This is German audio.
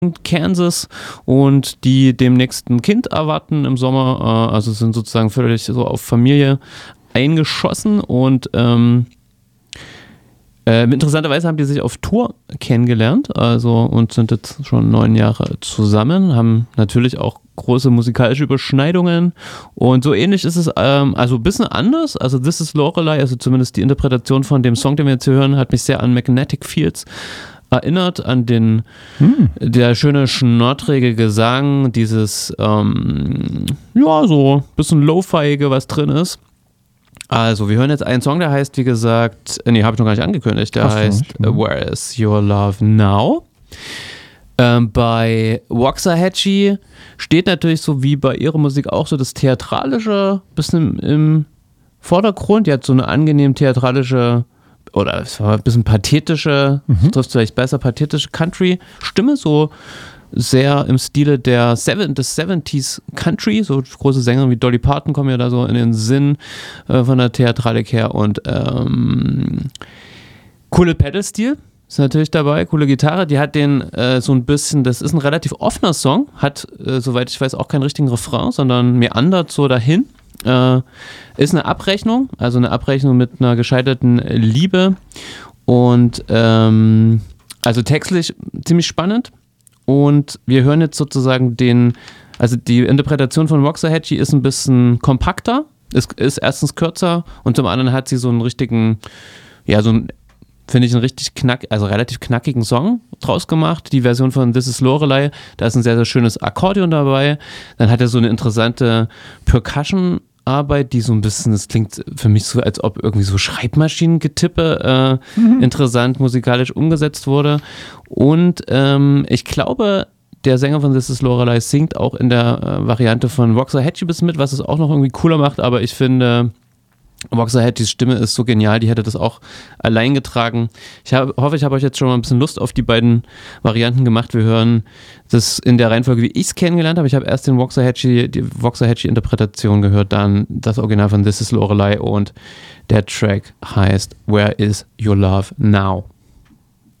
Kansas und die demnächst ein Kind erwarten im Sommer, also sind sozusagen völlig so auf Familie eingeschossen und interessanterweise haben die sich auf Tour kennengelernt, also und sind jetzt schon 9 Jahre zusammen, haben natürlich auch große musikalische Überschneidungen und so ähnlich ist es, also ein bisschen anders, also This Is Lorelei, also zumindest die Interpretation von dem Song, den wir jetzt hier hören, hat mich sehr an Magnetic Fields erinnert, an den der schöne schnoddrige Gesang, dieses ja, so ein bisschen Lo-Fiige, was drin ist. Also, wir hören jetzt einen Song, der heißt, wie gesagt, nee, habe ich noch gar nicht angekündigt, der heißt Where Is Your Love Now? Bei Waxahachie steht natürlich so wie bei ihrer Musik auch so das Theatralische bisschen im Vordergrund. Die hat so eine angenehm theatralische oder es war ein bisschen pathetische, trifft vielleicht besser, pathetische Country-Stimme, so sehr im Stile des 70s Country, so große Sänger wie Dolly Parton kommen ja da so in den Sinn von der Theatralik her und coole Pedal-Stil ist natürlich dabei, coole Gitarre, die hat den so ein bisschen, das ist ein relativ offener Song, hat, soweit ich weiß, auch keinen richtigen Refrain, sondern meandert so dahin. Ist eine Abrechnung, also eine Abrechnung mit einer gescheiterten Liebe und also textlich ziemlich spannend. Und wir hören jetzt sozusagen also die Interpretation von Waxahachie ist ein bisschen kompakter, ist erstens kürzer und zum anderen hat sie so einen richtigen, ja, finde ich einen richtig relativ knackigen Song draus gemacht. Die Version von This Is Lorelei, da ist ein sehr, sehr schönes Akkordeon dabei. Dann hat er so eine interessante Percussion-Arbeit, die so ein bisschen, das klingt für mich so, als ob irgendwie so Schreibmaschinengetippe interessant musikalisch umgesetzt wurde. Und ich glaube, der Sänger von This Is Lorelei singt auch in der Variante von Waxahachie bis mit, was es auch noch irgendwie cooler macht, aber ich finde, Waxahachies Stimme ist so genial, die hätte das auch allein getragen. Ich hoffe, ich habe euch jetzt schon mal ein bisschen Lust auf die beiden Varianten gemacht. Wir hören das in der Reihenfolge, wie ich es kennengelernt habe. Ich habe erst die Waxahachie-Interpretation gehört, dann das Original von This Is Lorelei und der Track heißt Where Is Your Love Now?